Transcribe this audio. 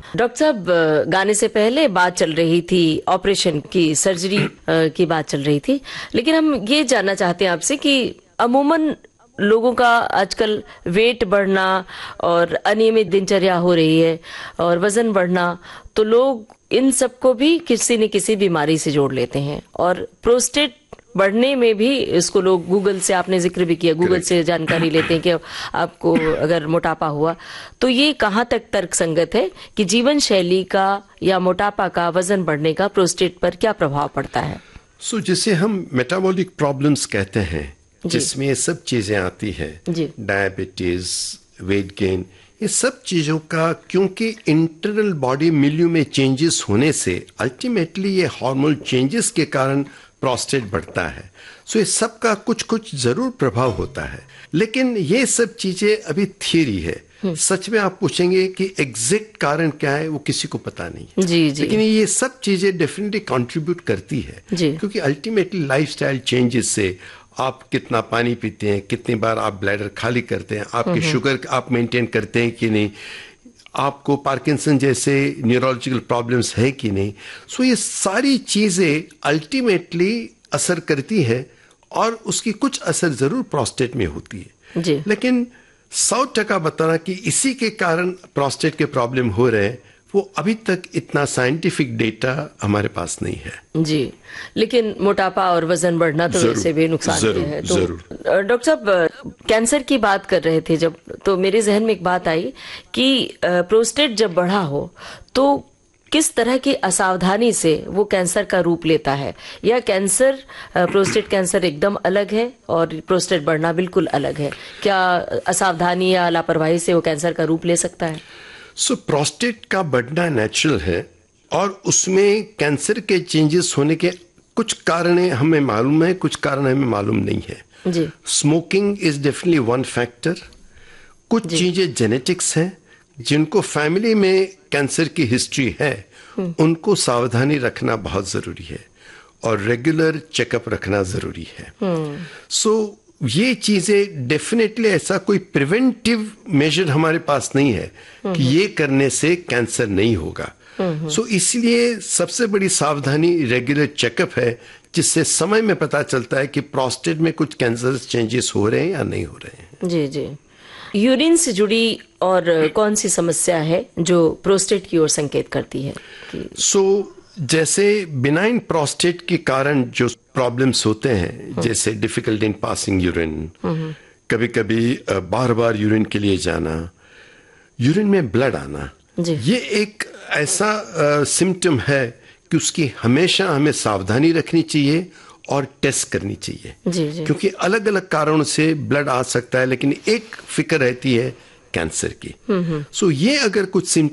Doctor साहब, गाने से पहले बात चल रही थी ऑपरेशन की, सर्जरी की बात चल रही थी, लेकिन हम ये जानना चाहते हैं आपसे कि अमूमन लोगों का आजकल वेट बढ़ना और अनियमित दिनचर्या हो रही है और वजन बढ़ना, तो लोग इन सबको भी किसी न किसी बीमारी से जोड़ लेते हैं। और प्रोस्टेट बढ़ने में भी इसको लोग गूगल से, आपने जिक्र भी किया, गूगल से जानकारी लेते हैं कि आपको अगर मोटापा हुआ, तो ये कहाँ तक तर्कसंगत है कि जीवन शैली का या मोटापा का, वजन बढ़ने का प्रोस्टेट पर क्या प्रभाव पड़ता है? जिसे हम मेटाबॉलिक प्रॉब्लम्स कहते हैं, जिसमें ये सब चीजें आती है, डायबिटीज, वेट गेन, ये सब चीजों का क्योंकि इंटरनल बॉडी मिल्यू में चेंजेस होने से अल्टीमेटली ये हार्मोनल चेंजेस के कारण प्रोस्टेट बढ़ता है। ये सब का कुछ कुछ जरूर प्रभाव होता है, लेकिन ये सब चीजें अभी थियरी है। सच में आप पूछेंगे कि एग्जैक्ट कारण क्या है, वो किसी को पता नहीं है। जी। लेकिन ये सब चीजें डेफिनेटली कंट्रीब्यूट करती है, क्योंकि अल्टीमेटली लाइफस्टाइल चेंजेस से आप कितना पानी पीते हैं, कितनी बार आप ब्लैडर खाली करते हैं, आपकी शुगर आप मेंटेन करते हैं कि नहीं, आपको पार्किंसन जैसे न्यूरोलॉजिकल प्रॉब्लम्स है कि नहीं। ये सारी चीजें अल्टीमेटली असर करती है और उसकी कुछ असर जरूर प्रोस्टेट में होती है जी। लेकिन 100% बताना कि इसी के कारण प्रोस्टेट के प्रॉब्लम हो रहे हैं, वो अभी तक इतना साइंटिफिक डेटा हमारे पास नहीं है जी। लेकिन मोटापा और वजन बढ़ना तो वैसे भी नुकसान है। तो डॉक्टर साहब, कैंसर की बात कर रहे थे जब, तो मेरे जहन में एक बात आई कि प्रोस्टेट जब बढ़ा हो तो किस तरह की असावधानी से वो कैंसर का रूप लेता है, या कैंसर, प्रोस्टेट कैंसर एकदम अलग है और प्रोस्टेट बढ़ना बिल्कुल अलग है? क्या असावधानी या लापरवाही से वो कैंसर का रूप ले सकता है? प्रोस्टेट का बढ़ना नेचुरल है और उसमें कैंसर के चेंजेस होने के कुछ कारण हमें मालूम है, कुछ कारण हमें मालूम नहीं है जी। Smoking is definitely one factor. कुछ चीजें जेनेटिक्स हैं, जिनको फैमिली में कैंसर की हिस्ट्री है उनको सावधानी रखना बहुत जरूरी है और रेगुलर चेकअप रखना जरूरी है। ये चीजें डेफिनेटली, ऐसा कोई प्रिवेंटिव मेजर हमारे पास नहीं है कि ये करने से कैंसर नहीं होगा। इसलिए सबसे बड़ी सावधानी रेगुलर चेकअप है, जिससे समय में पता चलता है कि प्रोस्टेट में कुछ कैंसर चेंजेस हो रहे हैं या नहीं हो रहे हैं। जी। यूरिन से जुड़ी और कौन सी समस्या है जो प्रोस्टेट की ओर संकेत करती है? जैसे बिनाइन प्रोस्टेट के कारण जो प्रॉब्लम्स होते हैं, जैसे डिफिकल्ट इन पासिंग यूरिन, कभी कभी बार बार यूरिन के लिए जाना, यूरिन में ब्लड आना, ये एक ऐसा सिम्टम है कि उसकी हमेशा हमें सावधानी रखनी चाहिए और टेस्ट करनी चाहिए। जी। क्योंकि अलग अलग कारणों से ब्लड आ सकता है, लेकिन एक फिक्र रहती है कैंसर की। ये अगर कुछ